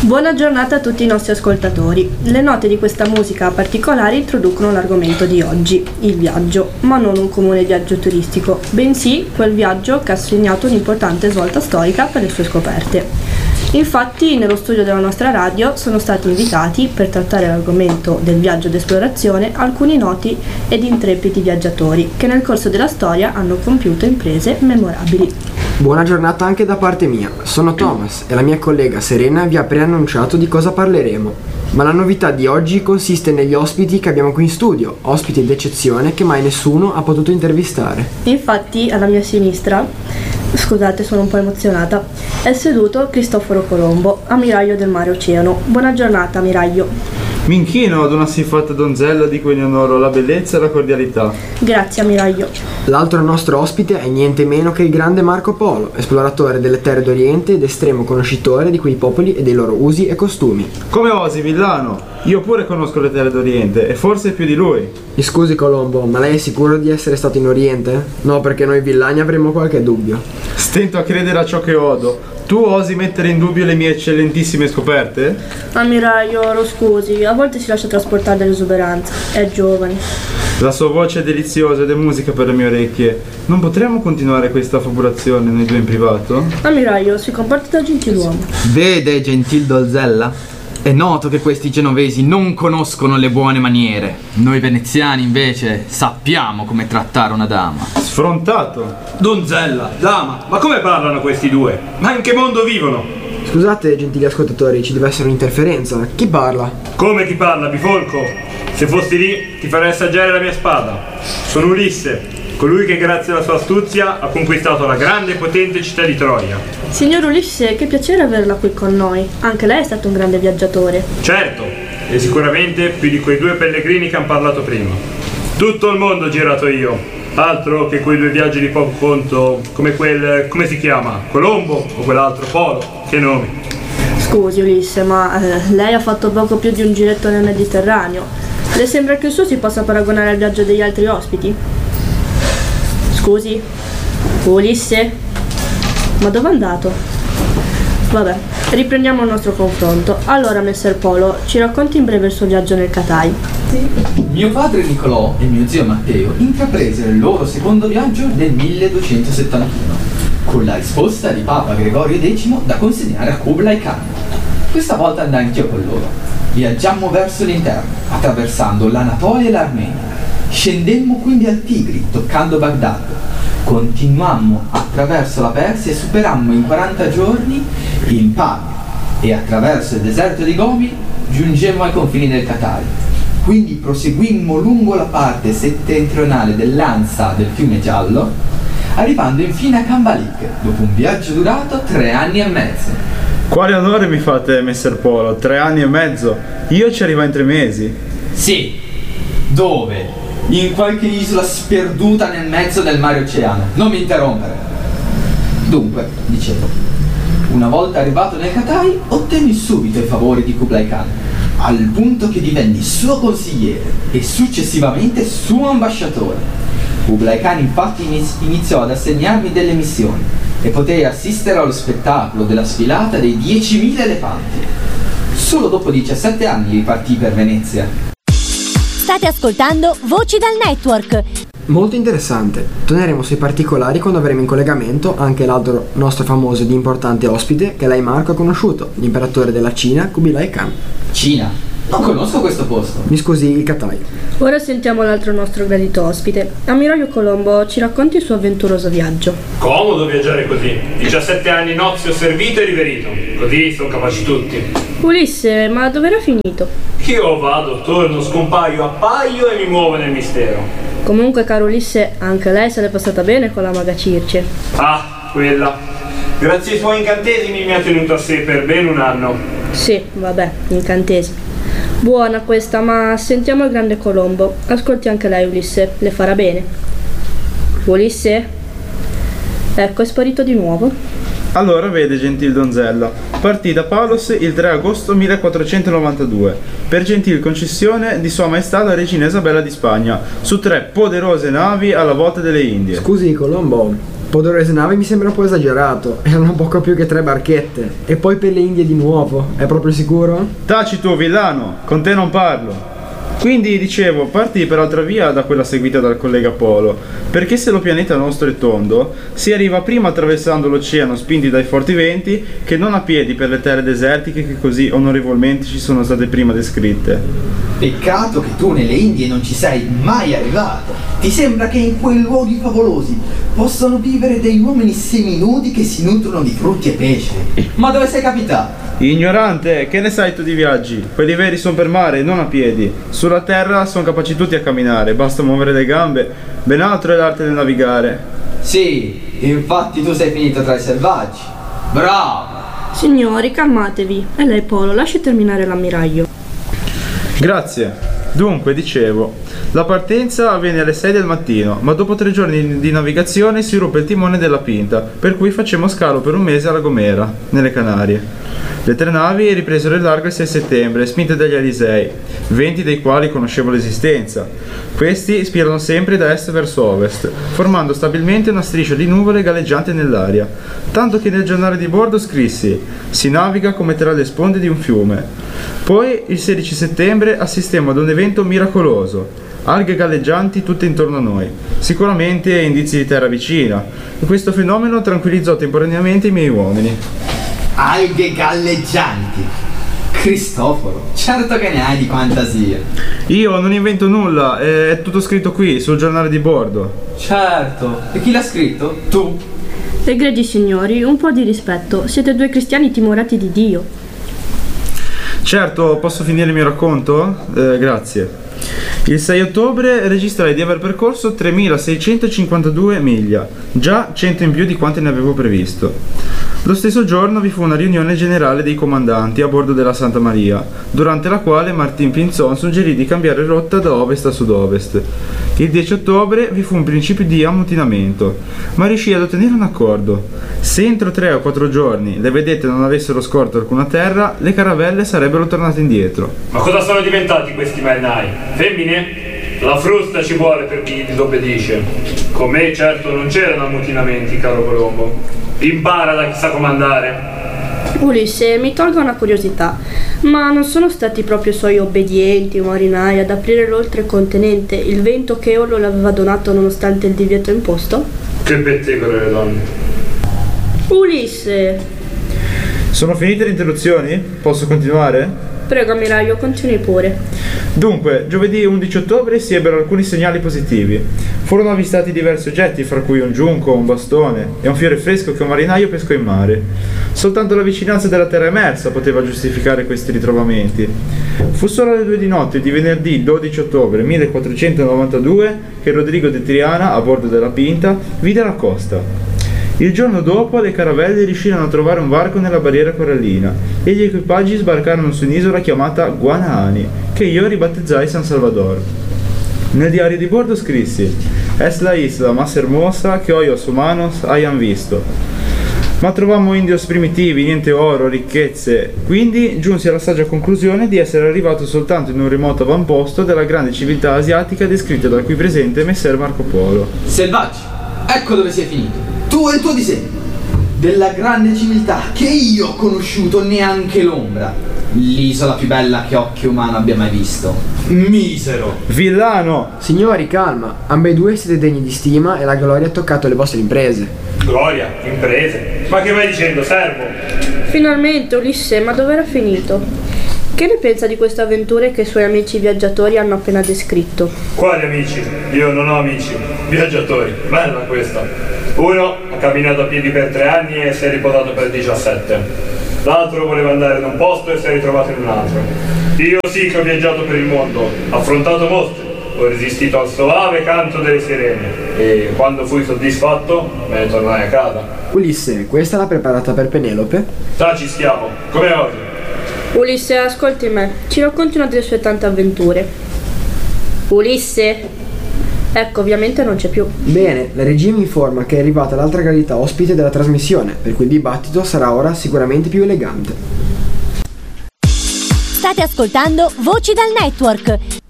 Buona giornata a tutti i nostri ascoltatori. Le note di questa musica particolare introducono l'argomento di oggi, il viaggio, ma non un comune viaggio turistico, bensì quel viaggio che ha segnato un'importante svolta storica per le sue scoperte. Infatti, nello studio della nostra radio sono stati invitati, per trattare l'argomento del viaggio d'esplorazione, alcuni noti ed intrepidi viaggiatori che nel corso della storia hanno compiuto imprese memorabili. Buona giornata anche da parte mia, sono Thomas e la mia collega Serena vi ha preannunciato di cosa parleremo. Ma la novità di oggi consiste negli ospiti che abbiamo qui in studio, ospiti d'eccezione che mai nessuno ha potuto intervistare. Infatti, alla mia sinistra, scusate, sono un po' emozionata, è seduto Cristoforo Colombo, ammiraglio del Mare Oceano. Buona giornata, ammiraglio. Mi inchino ad una siffatta donzella di cui ne onoro la bellezza e la cordialità. Grazie, ammiraglio. L'altro nostro ospite è niente meno che il grande Marco Polo, esploratore delle terre d'Oriente ed estremo conoscitore di quei popoli e dei loro usi e costumi. Come osi, villano? Io pure conosco le terre d'Oriente e forse più di lui. Mi scusi Colombo, ma lei è sicuro di essere stato in Oriente? No, perché noi villani avremmo qualche dubbio. Stento a credere a ciò che odo. Tu osi mettere in dubbio le mie eccellentissime scoperte? Ammiraglio, lo scusi, a volte si lascia trasportare dall'esuberanza, è giovane. La sua voce è deliziosa ed è musica per le mie orecchie. Non potremmo continuare questa fabulazione noi due in privato? Ammiraglio, si comporta da gentiluomo. Vede, gentil donzella? È noto che questi genovesi non conoscono le buone maniere. Noi veneziani, invece, sappiamo come trattare una dama. Sfrontato. Donzella, dama, ma come parlano questi due? Ma in che mondo vivono? Scusate, gentili ascoltatori, ci deve essere un'interferenza. Chi parla? Come chi parla, bifolco? Se fossi lì, ti farei assaggiare la mia spada. Sono Ulisse, colui che grazie alla sua astuzia ha conquistato la grande e potente città di Troia. Signor Ulisse, che piacere averla qui con noi. Anche lei è stato un grande viaggiatore. Certo, e sicuramente più di quei due pellegrini che han parlato prima. Tutto il mondo ho girato io. Altro che quei due viaggi di poco conto, come come si chiama? Colombo o quell'altro Polo? Che nomi? Scusi Ulisse, ma lei ha fatto poco più di un giretto nel Mediterraneo. Le sembra che il suo si possa paragonare al viaggio degli altri ospiti? Scusi? Ulisse? Ma dove è andato? Vabbè, riprendiamo il nostro confronto. Allora, messer Polo, ci racconti in breve il suo viaggio nel Catai? Mio padre Nicolò e mio zio Matteo intrapresero il loro secondo viaggio nel 1271, con la risposta di Papa Gregorio X da consegnare a Kublai Khan. Questa volta andai anch'io con loro. Viaggiammo verso l'interno, attraversando l'Anatolia e l'Armenia. Scendemmo quindi al Tigri, toccando Baghdad. Continuammo attraverso la Persia e superammo in 40 giorni il Pavia e attraverso il deserto di Gobi giungemmo ai confini del Qatar. Quindi proseguimmo lungo la parte settentrionale dell'Ansa del fiume Giallo, arrivando infine a Kambalik, dopo un viaggio durato 3 anni e mezzo. Quale onore mi fate, messer Polo? 3 anni e mezzo? Io ci arrivo in 3 mesi. Sì, dove? In qualche isola sperduta nel mezzo del Mare Oceano. Non mi interrompere. Dunque, dicevo, una volta arrivato nel Qatai, ottenni subito i favori di Kublai Khan, al punto che divenni suo consigliere e successivamente suo ambasciatore. Kublai Khan infatti iniziò ad assegnarmi delle missioni e potei assistere allo spettacolo della sfilata dei 10.000 elefanti. Solo dopo 17 anni ripartì per Venezia. State ascoltando Voci dal Network. Molto interessante. Torneremo sui particolari quando avremo in collegamento anche l'altro nostro famoso ed importante ospite che lei Marco ha conosciuto, l'imperatore della Cina, Kublai Khan. Cina? Non conosco questo posto. Mi scusi, il Qatai. Ora sentiamo l'altro nostro gradito ospite. Ammiraglio Colombo, ci racconti il suo avventuroso viaggio? Comodo viaggiare così. 17 anni nozio servito e riverito. Così sono capaci tutti. Ulisse, ma dove era finito? Io vado, torno, scompaio, appaio e mi muovo nel mistero. Comunque, caro Ulisse, anche lei se l'è passata bene con la maga Circe. Ah, quella. Grazie ai suoi incantesimi mi ha tenuto a sé per ben 1 anno. Sì, vabbè, incantesimi. Buona questa, ma sentiamo il grande Colombo. Ascolti anche lei, Ulisse, le farà bene. Ulisse? Ecco, è sparito di nuovo. Allora vede, gentil donzella, partì da Palos il 3 agosto 1492 per gentil concessione di Sua Maestà la Regina Isabella di Spagna su 3 poderose navi alla volta delle Indie. Scusi Colombo, Podorosa nave mi sembra un po' esagerato, erano poco più che 3 barchette. E poi per le Indie di nuovo, è proprio sicuro? Taci tu, villano, con te non parlo. Quindi dicevo, parti per altra via da quella seguita dal collega Polo, perché se lo pianeta nostro è tondo, si arriva prima attraversando l'oceano spinti dai forti venti che non a piedi per le terre desertiche che così onorevolmente ci sono state prima descritte. Peccato che tu nelle Indie non ci sei mai arrivato. Ti sembra che in quei luoghi favolosi possano vivere degli uomini seminudi che si nutrono di frutti e pesce? Ma dove sei capitato? Ignorante, che ne sai tu di viaggi? Quelli veri sono per mare, non a piedi. Sulla terra sono capaci tutti a camminare, basta muovere le gambe. Ben altro è l'arte del navigare. Sì, infatti tu sei finito tra i selvaggi. Bravo! Signori, calmatevi. E lei, Polo, lasci terminare l'ammiraglio. Grazie. Dunque, dicevo, la partenza avviene alle 6 del mattino, ma dopo 3 giorni di navigazione si ruppe il timone della Pinta, per cui facemmo scalo per un mese a La Gomera, nelle Canarie. Le 3 navi ripresero il largo il 6 settembre, spinte dagli Alisei, 20 dei quali conoscevo l'esistenza. Questi spirano sempre da est verso ovest, formando stabilmente una striscia di nuvole galleggiante nell'aria, tanto che nel giornale di bordo scrissi: si naviga come tra le sponde di un fiume. Poi, il 16 settembre, assistemmo ad un evento miracoloso. Alghe galleggianti tutte intorno a noi, sicuramente indizi di terra vicina, e questo fenomeno tranquillizzò temporaneamente i miei uomini. Alghe galleggianti. Cristoforo, certo che ne hai di fantasia. Io non invento nulla, è tutto scritto qui, sul giornale di bordo. Certo, e chi l'ha scritto? Tu? Egregi signori, un po' di rispetto. Siete 2 cristiani timorati di Dio. Certo, posso finire il mio racconto? Grazie. Il 6 ottobre registrai di aver percorso 3652 miglia, già 100 in più di quante ne avevo previsto. Lo stesso giorno vi fu una riunione generale dei comandanti a bordo della Santa Maria, durante la quale Martin Pinzon suggerì di cambiare rotta da ovest a sud-ovest. Il 10 ottobre vi fu un principio di ammutinamento, ma riuscì ad ottenere un accordo. Se entro 3 o 4 giorni le vedette non avessero scorto alcuna terra, le caravelle sarebbero tornate indietro. Ma cosa sono diventati questi marinai? Femmine? La frusta ci vuole per chi disobbedisce. Con me certo non c'erano ammutinamenti, caro Colombo. Impara da chi sa comandare. Ulisse, mi tolga una curiosità, ma non sono stati proprio suoi obbedienti o marinai ad aprire l'oltrecontinente, il vento che Eolo le aveva donato nonostante il divieto imposto? Che pettegole le donne. Ulisse! Sono finite le interruzioni? Posso continuare? Prego, ammiraglio, continui pure. Dunque, giovedì 11 ottobre si ebbero alcuni segnali positivi. Furono avvistati diversi oggetti, fra cui un giunco, un bastone e un fiore fresco che un marinaio pescò in mare. Soltanto la vicinanza della terra emersa poteva giustificare questi ritrovamenti. Fu solo alle 2 di notte di venerdì 12 ottobre 1492 che Rodrigo de Triana, a bordo della Pinta, vide la costa. Il giorno dopo le caravelle riuscirono a trovare un varco nella barriera corallina e gli equipaggi sbarcarono su un'isola chiamata Guanahani, che io ribattezzai San Salvador. Nel diario di bordo scrissi: "Es la isla más hermosa que hoy os humanos hayan visto". Ma trovammo indios primitivi, niente oro, ricchezze, quindi giunsi alla saggia conclusione di essere arrivato soltanto in un remoto avamposto della grande civiltà asiatica descritta dal qui presente Messer Marco Polo. Selvaggi, ecco dove sei finito. Tu e il tuo disegno della grande civiltà che io ho conosciuto neanche l'ombra. L'isola più bella che occhio umano abbia mai visto. Misero! Villano! Signori, calma, ambedue siete degni di stima e la gloria ha toccato le vostre imprese. Gloria, imprese. Ma che vai dicendo, servo? Finalmente, Ulisse, ma dove era finito? Che ne pensa di queste avventure che i suoi amici viaggiatori hanno appena descritto? Quali amici? Io non ho amici. Viaggiatori. Bella questa. Uno ha camminato a piedi per 3 anni e si è riposato per 17. L'altro voleva andare da un posto e si è ritrovato in un altro. Io sì che ho viaggiato per il mondo, affrontato mostri, ho resistito al soave canto delle sirene e quando fui soddisfatto me ne tornai a casa. Ulisse, questa l'ha preparata per Penelope? Taci, schiavo, come osi? Ulisse, ascolti me, ci racconti una delle sue tante avventure. Ulisse? Ecco, ovviamente non c'è più. Bene, la regia mi informa che è arrivata l'altra gradita ospite della trasmissione, per cui il dibattito sarà ora sicuramente più elegante. State ascoltando Voci dal Network.